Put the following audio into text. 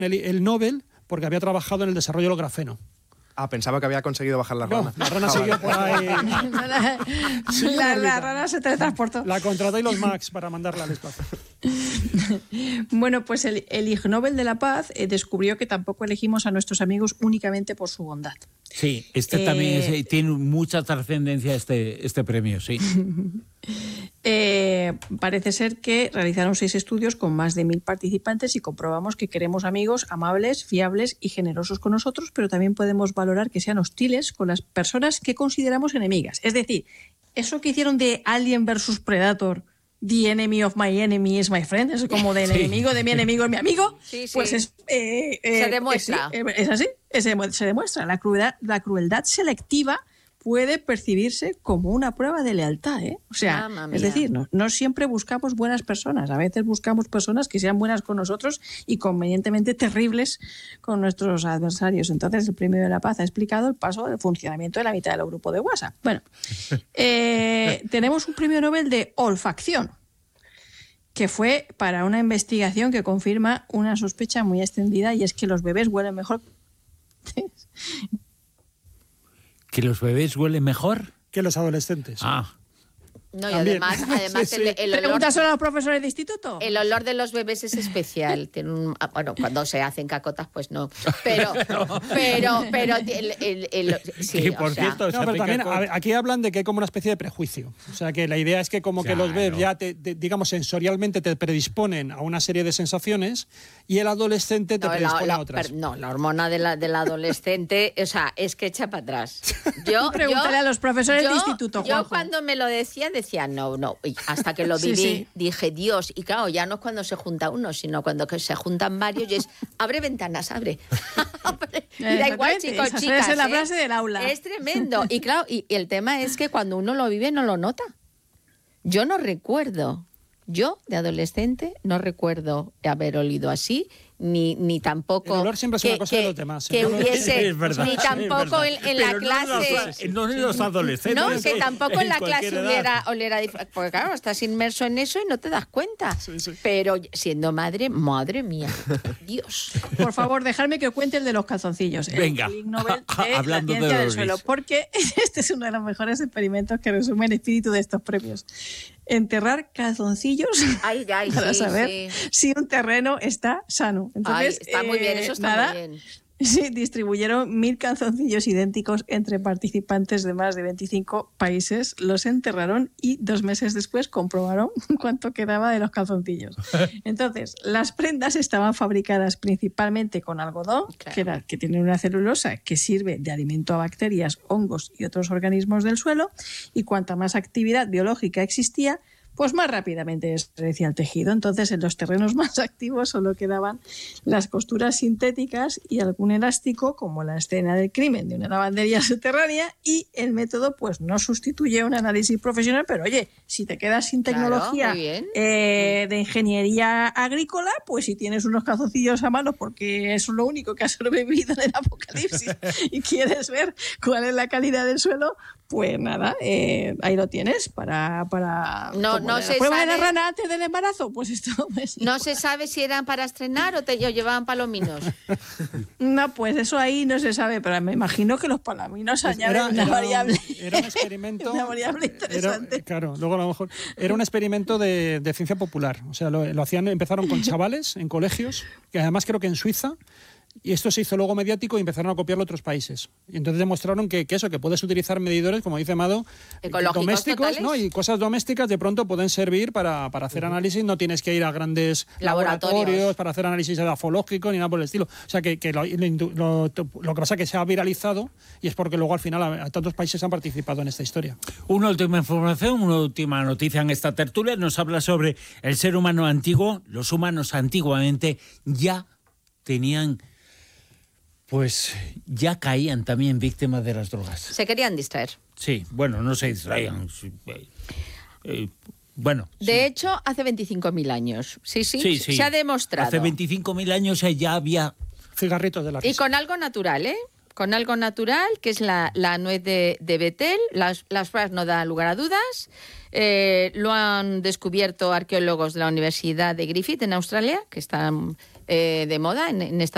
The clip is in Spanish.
el Nobel porque había trabajado en el desarrollo del grafeno. Ah, pensaba que había conseguido bajar la rana. No, la rana siguió por ahí. La rana se teletransportó. La contrató Elon Musk para mandarla al espacio. Bueno, pues el Ig Nobel de la Paz descubrió que tampoco elegimos a nuestros amigos únicamente por su bondad. Sí, también tiene mucha trascendencia este premio, sí. Parece ser que realizaron 6 estudios con más de 1000 participantes y comprobamos que queremos amigos amables, fiables y generosos con nosotros, pero también podemos valorar que sean hostiles con las personas que consideramos enemigas. Es decir, eso que hicieron de Alien versus Predator, the enemy of my enemy is my friend, es como del enemigo de mi enemigo es mi amigo, pues se demuestra. Es así, se demuestra. La crueldad selectiva puede percibirse como una prueba de lealtad, ¿eh? O sea, es decir, no siempre buscamos buenas personas, a veces buscamos personas que sean buenas con nosotros y convenientemente terribles con nuestros adversarios. Entonces, el Premio de la Paz ha explicado el paso del funcionamiento de la mitad del grupo de WhatsApp. Bueno, tenemos un Premio Nobel de olfacción, que fue para una investigación que confirma una sospecha muy extendida, y es que los bebés huelen mejor. ¿Que los bebés huelen mejor? Que los adolescentes. Ah. No, y además el olor... ¿Preguntas solo a los profesores de instituto? El olor de los bebés es especial. Tiene bueno, cuando se hacen cacotas, pues no. Pero sí, que por cierto, pero también aquí hablan de que hay como una especie de prejuicio. O sea, que la idea es que como que los bebés ya, digamos, sensorialmente te predisponen a una serie de sensaciones y el adolescente te predispone a otras. No, la hormona del adolescente, o sea, es que echa para atrás. Pregúntale a los profesores de instituto, Juanjo. Yo cuando me lo decía no. Y hasta que lo viví, dije, Dios. Y claro, ya no es cuando se junta uno, sino cuando se juntan varios y es, abre ventanas, abre. Y da igual, chicos, chicas. Es la frase del aula. Es tremendo. Y claro, y el tema es que cuando uno lo vive no lo nota. Yo de adolescente no recuerdo haber olido así, ni tampoco... El olor siempre es una cosa de los demás. Que hubiese... Es verdad, ni tampoco en la clase... No en los adolescentes. No, que tampoco en la clase edad. oliera diferente. Porque claro, estás inmerso en eso y no te das cuenta. Sí. Pero siendo madre mía, Dios. Por favor, dejadme que os cuente el de los calzoncillos. Venga, el Ig Nobel de hablando la ciencia de del suelo. Porque este es uno de los mejores experimentos que resume el espíritu de estos premios. Enterrar calzoncillos para saber si un terreno está sano. Entonces, está muy bien, eso está muy bien. Sí, distribuyeron 1000 calzoncillos idénticos entre participantes de más de 25 países, los enterraron y 2 meses después comprobaron cuánto quedaba de los calzoncillos. Entonces, las prendas estaban fabricadas principalmente con algodón, que tiene una celulosa que sirve de alimento a bacterias, hongos y otros organismos del suelo, y cuanta más actividad biológica existía, pues más rápidamente desaparecía el tejido. Entonces, en los terrenos más activos solo quedaban las costuras sintéticas y algún elástico, como la escena del crimen de una lavandería subterránea, y el método pues no sustituye un análisis profesional, pero oye, si te quedas sin tecnología de ingeniería agrícola, pues si tienes unos calzoncillos a mano, porque eso es lo único que ha sobrevivido en el apocalipsis y quieres ver cuál es la calidad del suelo, pues nada, ahí lo tienes para no se prueba sabe, de la rana antes del embarazo, pues esto pues, no se sabe si eran para estrenar o llevaban palominos. No, pues eso ahí no se sabe, pero me imagino que los palominos añaden una variable. Era un experimento. Una variable interesante. Claro, luego a lo mejor era un experimento de ciencia popular. O sea, lo hacían, empezaron con chavales en colegios, que además creo que en Suiza. Y esto se hizo luego mediático y empezaron a copiarlo otros países. Y entonces demostraron que puedes utilizar medidores, como dice Mado, domésticos, ¿no? Y cosas domésticas de pronto pueden servir para hacer análisis. No tienes que ir a grandes laboratorios para hacer análisis edafológico ni nada por el estilo. O sea, que lo que pasa es que se ha viralizado y es porque luego al final a tantos países han participado en esta historia. Una última información, una última noticia en esta tertulia. Nos habla sobre el ser humano antiguo. Los humanos antiguamente ya tenían... Pues ya caían también víctimas de las drogas. Se querían distraer. Sí, bueno, no se distraían. Bueno. De hecho, hace 25.000 años. Sí. Se ha demostrado. Hace 25.000 años ya había... cigarritos de la risa. Y con algo natural, ¿eh? Con algo natural, que es la nuez de Betel. Las pruebas no dan lugar a dudas. Lo han descubierto arqueólogos de la Universidad de Griffith en Australia, que están de moda en esta